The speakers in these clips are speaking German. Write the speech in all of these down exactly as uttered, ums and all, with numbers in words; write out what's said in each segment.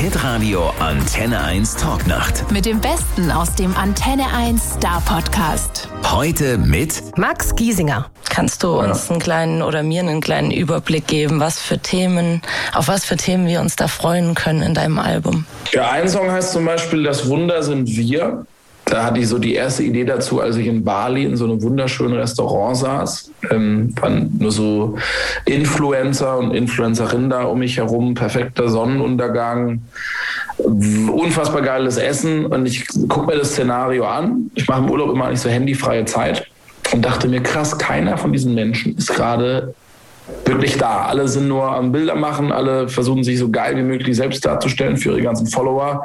Hitradio Antenne eins Talknacht. Mit dem Besten aus dem Antenne eins Star Podcast. Heute mit Max Giesinger. Kannst du uns einen kleinen oder mir einen kleinen Überblick geben, was für Themen, auf was für Themen wir uns da freuen können in deinem Album? Ja, ein Song heißt zum Beispiel Das Wunder sind wir. Da hatte ich so die erste Idee dazu, als ich in Bali in so einem wunderschönen Restaurant saß. Ähm, waren nur so Influencer und Influencerinnen da um mich herum, perfekter Sonnenuntergang, unfassbar geiles Essen. Und ich gucke mir das Szenario an. Ich mache im Urlaub immer nicht so handyfreie Zeit und dachte mir, krass, keiner von diesen Menschen ist gerade wirklich da. Alle sind nur am Bilder machen, alle versuchen sich so geil wie möglich selbst darzustellen für ihre ganzen Follower.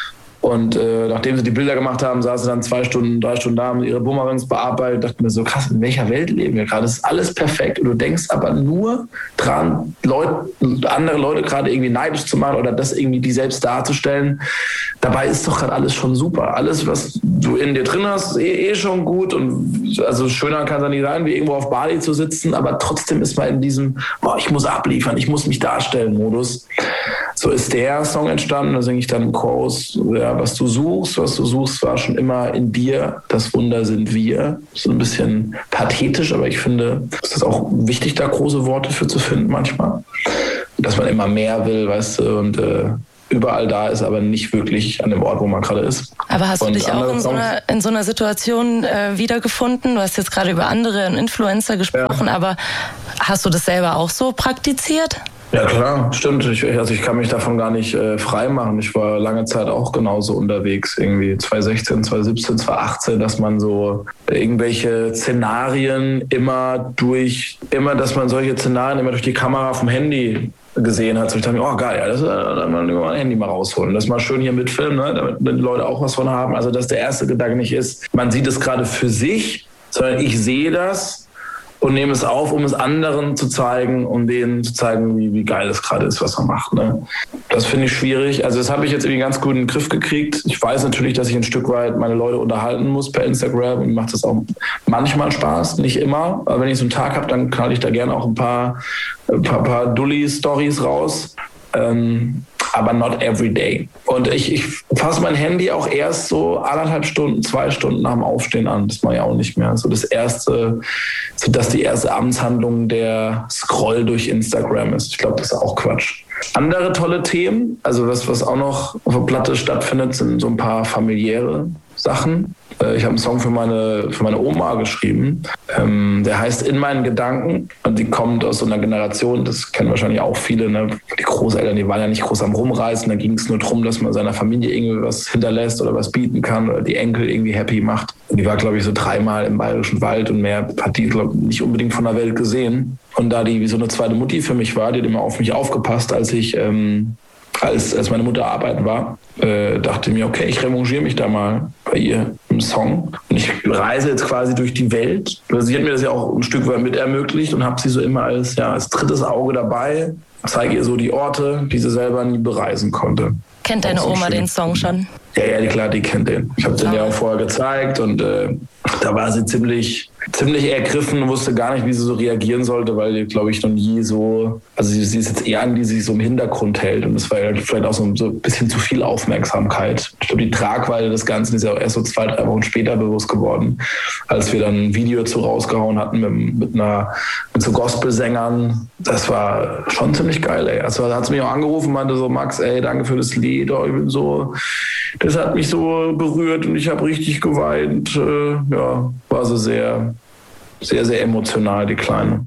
Und äh, nachdem sie die Bilder gemacht haben, saßen sie dann zwei Stunden, drei Stunden da, haben ihre Boomerangs bearbeitet. Dachte mir so, krass, in welcher Welt leben wir gerade? Das ist alles perfekt. Und du denkst aber nur dran, Leute, andere Leute gerade irgendwie neidisch zu machen oder das irgendwie die selbst darzustellen. Dabei ist doch gerade alles schon super. Alles, was du in dir drin hast, ist eh, eh schon gut. Und also schöner kann es ja nicht sein, wie irgendwo auf Bali zu sitzen. Aber trotzdem ist man in diesem, boah, ich muss abliefern, ich muss mich darstellen Modus. So ist der Song entstanden. Da singe ich dann im Chorus, ja, was du suchst, was du suchst, war schon immer in dir. Das Wunder sind wir. So ein bisschen pathetisch, aber ich finde, es ist auch wichtig, da große Worte für zu finden manchmal. Dass man immer mehr will, weißt du, und äh, überall da ist, aber nicht wirklich an dem Ort, wo man gerade ist. Aber hast und du dich auch in so, einer, in so einer Situation äh, wiedergefunden? Du hast jetzt gerade über andere Influencer gesprochen, ja. Aber hast du das selber auch so praktiziert? Ja klar, stimmt. Ich, also ich kann mich davon gar nicht äh, frei machen. Ich war lange Zeit auch genauso unterwegs, irgendwie zwanzig sechzehn, zwanzig siebzehn, zwanzig achtzehn, dass man so irgendwelche Szenarien immer durch, immer, dass man solche Szenarien immer durch die Kamera vom Handy gesehen hat. So ich dachte mir, oh geil, ja, das dann mal ein Handy mal rausholen. Das mal schön hier mitfilmen, ne, damit die Leute auch was von haben. Also dass der erste Gedanke nicht ist, man sieht es gerade für sich, sondern ich sehe das und nehme es auf, um es anderen zu zeigen, um denen zu zeigen, wie, wie geil es gerade ist, was man macht. Ne? Das finde ich schwierig. Also das habe ich jetzt irgendwie ganz gut in den Griff gekriegt. Ich weiß natürlich, dass ich ein Stück weit meine Leute unterhalten muss per Instagram und macht das auch manchmal Spaß, nicht immer. Aber wenn ich so einen Tag habe, dann knall ich da gerne auch ein paar, ein paar, paar Dulli-Stories raus. Ähm, aber not every day. Und ich, ich fasse mein Handy auch erst so anderthalb Stunden, zwei Stunden nach dem Aufstehen an. Das mache ich auch nicht mehr. So das erste, so dass die erste Amtshandlung der Scroll durch Instagram ist. Ich glaube, das ist auch Quatsch. Andere tolle Themen, also was, was auch noch auf der Platte stattfindet, sind so ein paar familiäre Sachen. Ich habe einen Song für meine, für meine Oma geschrieben. Ähm, der heißt In meinen Gedanken. Und die kommt aus so einer Generation, das kennen wahrscheinlich auch viele. Ne? Die Großeltern, die waren ja nicht groß am Rumreisen. Da ging es nur darum, dass man seiner Familie irgendwie was hinterlässt oder was bieten kann oder die Enkel irgendwie happy macht. Und die war, glaube ich, so dreimal im Bayerischen Wald und mehr hat die, glaube ich, nicht unbedingt von der Welt gesehen. Und da die wie so eine zweite Mutti für mich war, die hat immer auf mich aufgepasst, als ich... Ähm, Als, als meine Mutter arbeiten war, äh, dachte mir, okay, ich revanchiere mich da mal bei ihr im Song. Und ich reise jetzt quasi durch die Welt. Sie hat mir das ja auch ein Stück weit mit ermöglicht und habe sie so immer als, ja, als drittes Auge dabei. Zeige ihr so die Orte, die sie selber nie bereisen konnte. Kennt deine Oma den Song schon? Ja, ja, klar, die kennt den. Ich habe den ja auch vorher gezeigt und äh, da war sie ziemlich, ziemlich ergriffen und wusste gar nicht, wie sie so reagieren sollte, weil die, glaube ich, noch nie so, also sie, sie ist jetzt eher an, die sich so im Hintergrund hält und das war ja vielleicht auch so, so ein bisschen zu viel Aufmerksamkeit. Ich glaube, die Tragweite des Ganzen ist ja auch erst so zwei, drei Wochen später bewusst geworden, als wir dann ein Video dazu rausgehauen hatten mit, mit, einer, mit so Gospelsängern. Das war schon ziemlich geil, ey. Also da hat sie mich auch angerufen und meinte so, Max, ey, danke für das Lied, oh, ich bin so... Das hat mich so berührt und ich habe richtig geweint. Äh, ja, war so sehr, sehr, sehr emotional, die Kleine.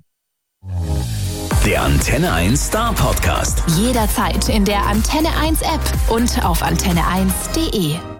Der Antenne eins Star Podcast. Jederzeit in der Antenne eins App und auf antenne eins punkt de.